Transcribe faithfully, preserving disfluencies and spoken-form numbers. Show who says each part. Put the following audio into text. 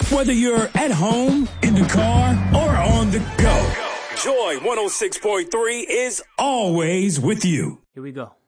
Speaker 1: Whether you're at home, in the car, or on the go, Joy one oh six point three is always with you.
Speaker 2: Here we go.